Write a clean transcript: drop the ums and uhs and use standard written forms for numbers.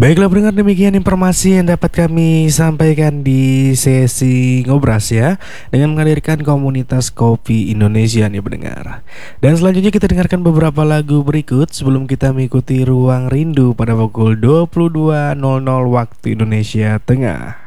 Baiklah pendengar, demikian informasi yang dapat kami sampaikan di sesi ngobras ya, dengan menghadirkan komunitas kopi Indonesia nih pendengar. Dan selanjutnya kita dengarkan beberapa lagu berikut sebelum kita mengikuti Ruang Rindu pada pukul 22.00 waktu Indonesia Tengah.